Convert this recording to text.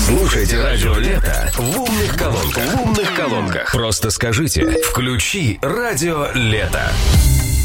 Слушайте радио Лето в умных колонках. Просто скажите: включи радио Лето.